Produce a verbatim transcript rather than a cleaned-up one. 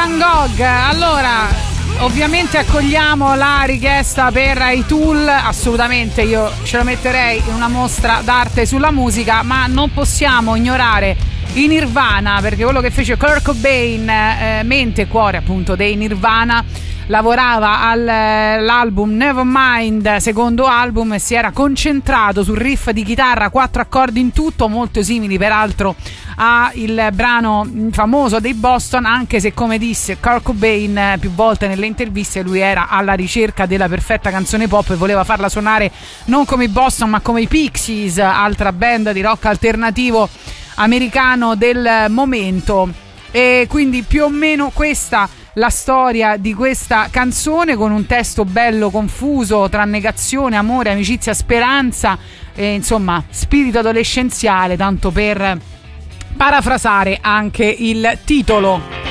Van Gogh. Allora, ovviamente accogliamo la richiesta per i Tool, assolutamente io ce lo metterei in una mostra d'arte sulla musica, ma non possiamo ignorare i Nirvana, perché quello che fece Kurt Cobain, eh, mente e cuore appunto dei Nirvana, lavorava all'album Nevermind, secondo album, e si era concentrato sul riff di chitarra, quattro accordi in tutto, molto simili peraltro a il brano famoso dei Boston, anche se, come disse Kurt Cobain più volte nelle interviste, lui era alla ricerca della perfetta canzone pop e voleva farla suonare non come i Boston ma come i Pixies, altra band di rock alternativo americano del momento. E quindi più o meno questa la storia di questa canzone, con un testo bello confuso tra negazione, amore, amicizia, speranza e insomma spirito adolescenziale, tanto per parafrasare anche il titolo.